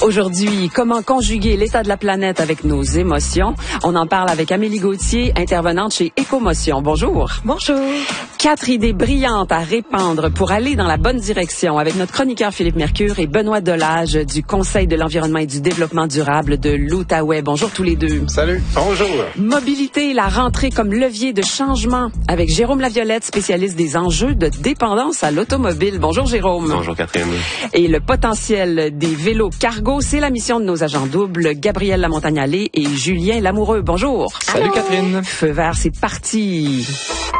Aujourd'hui, comment conjuguer l'état de la planète avec nos émotions? On en parle avec Amélie Gauthier, intervenante chez Écomotion. Bonjour. Bonjour. 4 idées brillantes à répandre pour aller dans la bonne direction avec notre chroniqueur Philippe Mercure et Benoît Delage du Conseil de l'environnement et du développement durable de l'Outaouais. Bonjour tous les deux. Salut. Bonjour. Mobilité et la rentrée comme levier de changement avec Jérôme Laviolette, spécialiste des enjeux de dépendance à l'automobile. Bonjour Jérôme. Bonjour Catherine. Et le potentiel des vélos cargo, c'est la mission de nos agents doubles, Gabriel Lamontagne-Allé et Julien Lamoureux. Bonjour. Salut Catherine. Feu vert, c'est parti.